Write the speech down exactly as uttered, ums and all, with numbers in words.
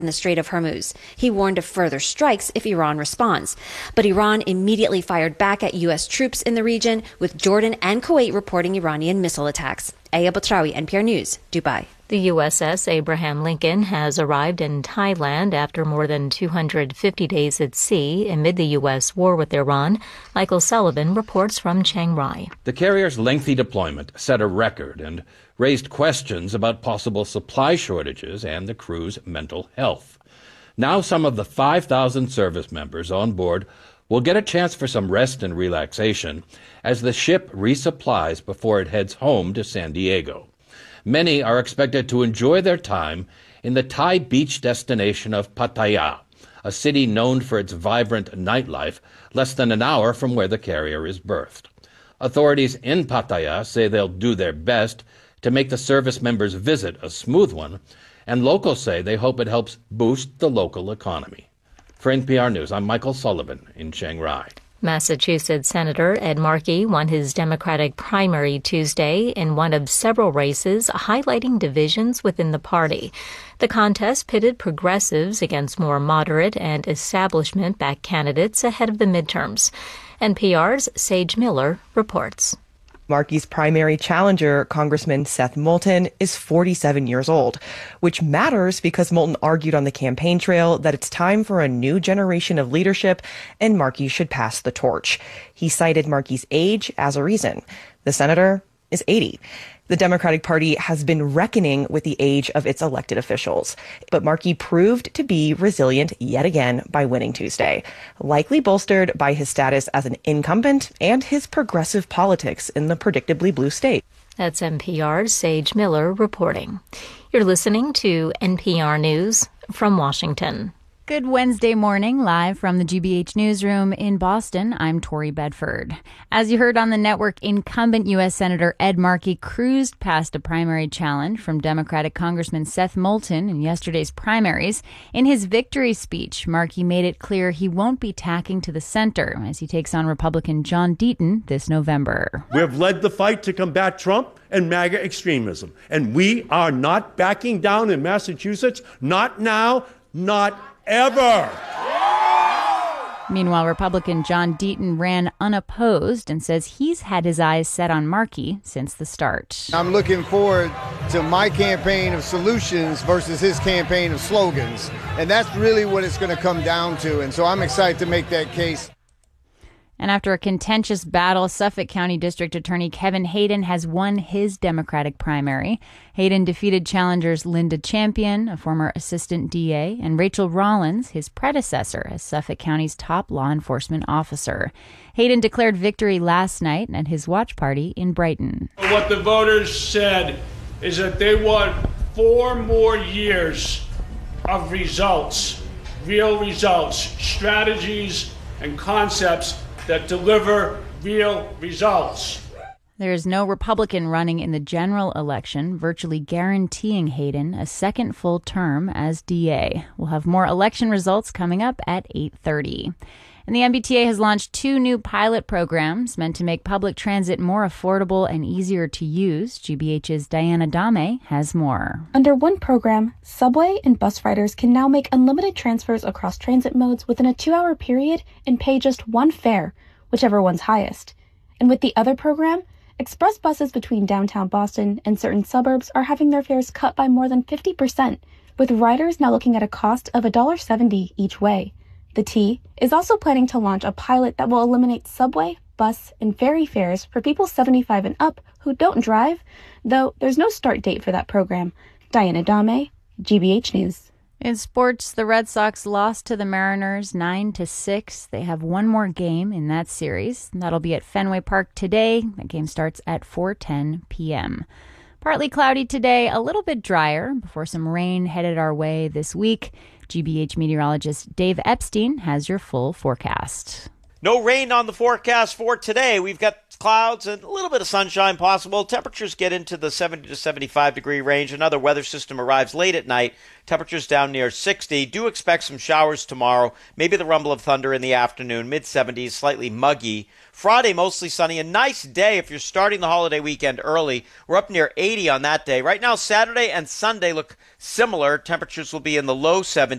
in the Strait of Hormuz. He warned of further strikes if Iran responds. But Iran immediately fired back at U S troops in the region, with Jordan and Kuwait reporting Iranian missile attacks. Aya Batrawi, N P R News, Dubai. The U S S Abraham Lincoln has arrived in Thailand after more than two hundred fifty days at sea amid the U S war with Iran. Michael Sullivan reports from Chiang Rai. The carrier's lengthy deployment set a record and raised questions about possible supply shortages and the crew's mental health. Now some of the five thousand service members on board will get a chance for some rest and relaxation as the ship resupplies before it heads home to San Diego. Many are expected to enjoy their time in the Thai beach destination of Pattaya, a city known for its vibrant nightlife less than an hour from where the carrier is berthed. Authorities in Pattaya say they'll do their best to make the service members' visit a smooth one, and locals say they hope it helps boost the local economy. For N P R News, I'm Michael Sullivan in Chiang Rai. Massachusetts Senator Ed Markey won his Democratic primary Tuesday in one of several races, highlighting divisions within the party. The contest pitted progressives against more moderate and establishment-backed candidates ahead of the midterms. N P R's Sage Miller reports. Markey's primary challenger, Congressman Seth Moulton, is forty-seven years old, which matters because Moulton argued on the campaign trail that it's time for a new generation of leadership and Markey should pass the torch. He cited Markey's age as a reason. The senator is eighty. The Democratic Party has been reckoning with the age of its elected officials, but Markey proved to be resilient yet again by winning Tuesday, likely bolstered by his status as an incumbent and his progressive politics in the predictably blue state. That's N P R's Sage Miller reporting. You're listening to N P R News from Washington. Good Wednesday morning, live from the G B H newsroom in Boston. I'm Tori Bedford. As you heard on the network, incumbent U S Senator Ed Markey cruised past a primary challenge from Democratic Congressman Seth Moulton in yesterday's primaries. In his victory speech, Markey made it clear he won't be tacking to the center as he takes on Republican John Deaton this November. We have led the fight to combat Trump and MAGA extremism, and we are not backing down in Massachusetts, not now, not ever. Meanwhile, Republican John Deaton ran unopposed and says he's had his eyes set on Markey since the start. I'm looking forward to my campaign of solutions versus his campaign of slogans. And that's really what it's going to come down to. And so I'm excited to make that case. And after a contentious battle, Suffolk County District Attorney Kevin Hayden has won his Democratic primary. Hayden defeated challengers Linda Champion, a former assistant D A, and Rachel Rollins, his predecessor as Suffolk County's top law enforcement officer. Hayden declared victory last night at his watch party in Brighton. What the voters said is that they want four more years of results, real results, strategies, and concepts that deliver real results. There is no Republican running in the general election, virtually guaranteeing Hayden a second full term as D A. We'll have more election results coming up at eight thirty. And the M B T A has launched two new pilot programs meant to make public transit more affordable and easier to use. G B H's Diana Dame has more. Under one program, subway and bus riders can now make unlimited transfers across transit modes within a two-hour period and pay just one fare, whichever one's highest. And with the other program, express buses between downtown Boston and certain suburbs are having their fares cut by more than fifty percent, with riders now looking at a cost of one dollar seventy each way. The T is also planning to launch a pilot that will eliminate subway, bus, and ferry fares for people seventy-five and up who don't drive, though there's no start date for that program. Diana Dame, G B H News. In sports, the Red Sox lost to the Mariners nine to six. They have one more game in that series. That'll be at Fenway Park today. That game starts at four ten p.m. Partly cloudy today, a little bit drier before some rain headed our way this week. G B H meteorologist Dave Epstein has your full forecast. No rain on the forecast for today. We've got clouds and a little bit of sunshine possible. Temperatures get into the seventy to seventy-five degree range. Another weather system arrives late at night. Temperatures down near sixty. Do expect some showers tomorrow. Maybe the rumble of thunder in the afternoon. mid seventies, slightly muggy. Friday, mostly sunny. A nice day if you're starting the holiday weekend early. We're up near eighty on that day. Right now, Saturday and Sunday look similar. Temperatures will be in the low seventies.